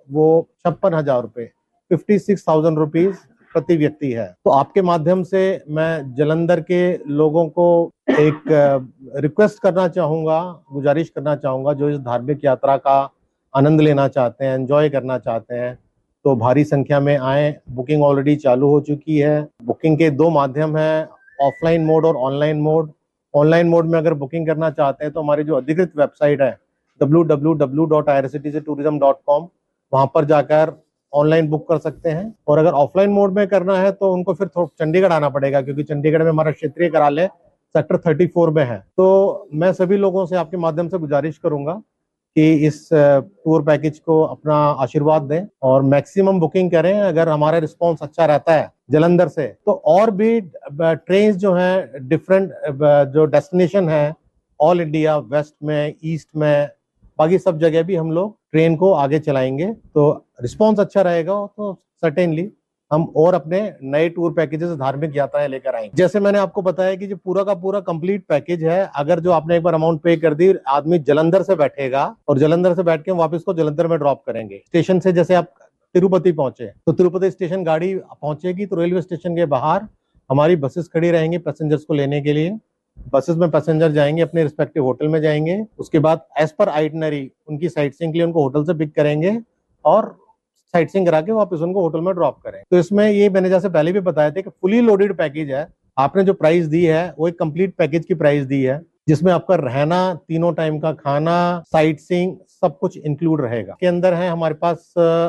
वो 56,000 रुपये, 56,000 रुपीज प्रति व्यक्ति है। तो आपके माध्यम से मैं जालंधर के लोगों को एक रिक्वेस्ट करना चाहूंगा, गुजारिश करना चाहूंगा, जो इस धार्मिक यात्रा का आनंद लेना चाहते हैं, एंजॉय करना चाहते हैं, तो भारी संख्या में आए। बुकिंग ऑलरेडी चालू हो चुकी है। बुकिंग के 2 माध्यम हैं, ऑफलाइन मोड और ऑनलाइन मोड। ऑनलाइन मोड में अगर बुकिंग करना चाहते हैं तो हमारी जो अधिकृत वेबसाइट है www.irctctourism.com, वहां पर जाकर ऑनलाइन बुक कर सकते हैं। और अगर ऑफलाइन मोड में करना है तो उनको फिर चंडीगढ़ आना पड़ेगा, क्योंकि चंडीगढ़ में हमारा क्षेत्रीय कार्यालय सेक्टर 34 में है। तो मैं सभी लोगों से आपके माध्यम से गुजारिश करूंगा कि इस टूर पैकेज को अपना आशीर्वाद दें और मैक्सिमम बुकिंग करें। अगर हमारा रिस्पांस अच्छा रहता है जालंधर से, तो और भी ट्रेन जो है डिफरेंट जो डेस्टिनेशन है ऑल इंडिया, वेस्ट में, ईस्ट में, बाकी सब जगह भी हम लोग ट्रेन को आगे चलाएंगे। तो रिस्पांस अच्छा रहेगा तो सर्टेनली हम और अपने नए टूर पैकेजेस, धार्मिक यात्राएं लेकर आएंगे। जैसे मैंने आपको बताया कि जो पूरा का पूरा कंप्लीट पैकेज है, अगर जो आपने एक बार अमाउंट पे कर दी, आदमी जालंधर से बैठेगा और जालंधर से बैठ के वापस को जालंधर में ड्रॉप करेंगे। स्टेशन से जैसे आप तिरुपति पहुंचे तो तिरुपति स्टेशन गाड़ी पहुंचेगी, तो रेलवे स्टेशन के बाहर हमारी बसेस खड़ी रहेंगी पैसेंजर्स को लेने के लिए। बसेस में पैसेंजर जाएंगे, अपने रिस्पेक्टिव होटल में जाएंगे। उसके बाद एज पर आइटनरी उनकी साइट सीइंग के लिए उनको होटल से पिक करेंगे और साइट सीइंग करा के वापस उनको होटल में ड्रॉप करें। तो इसमें ये मैंने जैसे पहले भी बताया था कि फुली लोडेड पैकेज है। आपने जो प्राइस दी है वो एक कंप्लीट पैकेज की प्राइस दी है, जिसमें आपका रहना, तीनों टाइम का खाना, साइट सीइंग सब कुछ इंक्लूड रहेगा। के अंदर है हमारे पास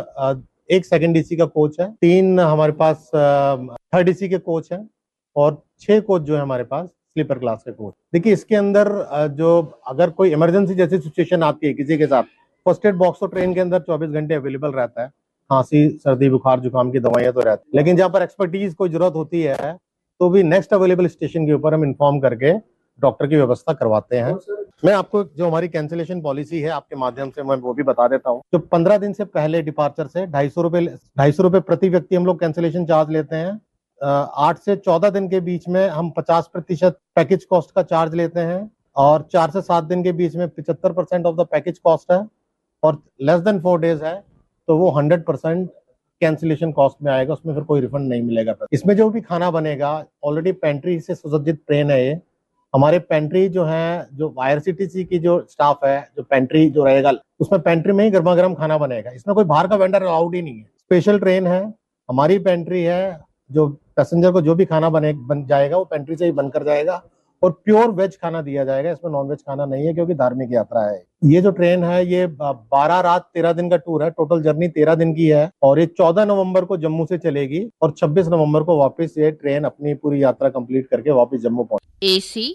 एक सेकंड एसी का कोच है, 3 हमारे पास थर्ड एसी के कोच है और 6 कोच जो है हमारे पास स्लीपर क्लास के कोच। देखिए इसके अंदर जो अगर कोई इमरजेंसी जैसी सिचुएशन आती है किसी के साथ, फर्स्ट एड बॉक्स तो ट्रेन के अंदर 24 घंटे अवेलेबल रहता है। खांसी, सर्दी, बुखार, जुकाम की दवाइयां तो रहती है, लेकिन जहाँ पर एक्सपर्टीज कोई जरूरत होती है तो भी नेक्स्ट अवेलेबल स्टेशन के ऊपर हम इन्फॉर्म करके डॉक्टर की व्यवस्था करवाते हैं। मैं आपको जो हमारी कैंसिलेशन पॉलिसी है आपके माध्यम से मैं वो भी बता देता हूँ। जो 15 दिन से पहले डिपार्चर से 250 रुपए प्रति व्यक्ति हम लोग कैंसिलेशन चार्ज लेते हैं। 8 से 14 दिन के बीच में हम 50% पैकेज कॉस्ट का चार्ज लेते हैं और 4 से 7 दिन के बीच में 75% ऑफ द पैकेज कॉस्ट है और लेस देन 4 डेज है तो वो 100% कैंसिलेशन कॉस्ट में आएगा, उसमें फिर कोई रिफंड नहीं मिलेगा। इसमें जो भी खाना बनेगा, ऑलरेडी पेंट्री से सुसज्जित ट्रेन है ये। हमारे पेंट्री जो है, जो आईआरसीटीसी की जो स्टाफ है, जो पेंट्री जो रहेगा उसमें पेंट्री में ही गर्मा गर्म खाना बनेगा। इसमें कोई बाहर का वेंडर अलाउड ही नहीं है। स्पेशल ट्रेन है, हमारी पेंट्री है, जो पैसेंजर को जो भी खाना बन जाएगा वो पेंट्री से ही बनकर जाएगा और प्योर वेज खाना दिया जाएगा। इसमें नॉन वेज खाना नहीं है क्योंकि धार्मिक यात्रा है। ये जो ट्रेन है ये 12 रात 13 दिन का टूर है। टोटल जर्नी 13 दिन की है और ये 14 नवंबर को जम्मू से चलेगी और 26 नवंबर को वापस ये ट्रेन अपनी पूरी यात्रा कंप्लीट करके वापस जम्मू पहुंचे। एसी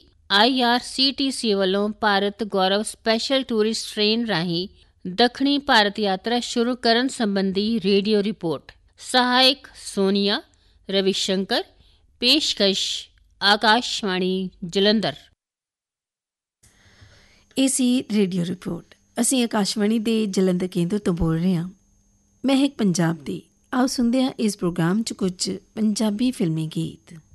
IRCTC ਵੱਲੋਂ ਭਾਰਤ ਗੌਰਵ ਸਪੈਸ਼ਲ ਟੂਰਿਸਟ ਟ੍ਰੇਨ ਰਾਹੀਂ ਦੱਖਣੀ ਭਾਰਤ ਯਾਤਰਾ ਸ਼ੁਰੂ ਕਰਨ ਸੰਬੰਧੀ ਰੇਡੀਓ ਰਿਪੋर्ट। सहायक सोनिया रविशंकर, पेशकश Akashvani Jalandhar. AC radio report. ਅਸੀਂ ਆਕਾਸ਼ਵਾਣੀ ਦੇ ਜਲੰਧਰ ਕੇਂਦਰ ਤੋਂ ਬੋਲ ਰਹੇ ਹਾਂ। ਮਹਿਕ ਪੰਜਾਬ ਦੀ। ਆਓ ਸੁਣਦੇ ਹਾਂ ਇਸ ਪ੍ਰੋਗਰਾਮ 'ਚ ਕੁਝ ਪੰਜਾਬੀ ਫਿਲਮੀ ਗੀਤ।